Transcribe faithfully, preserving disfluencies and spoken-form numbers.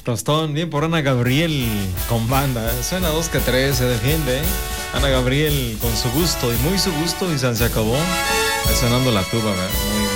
Tostón, bien por Ana Gabriel con banda. ¿Eh? Suena dos que tres, se defiende. ¿Eh? Ana Gabriel con su gusto y muy su gusto y se acabó. Ahí sonando la tuba, ¿verdad? Muy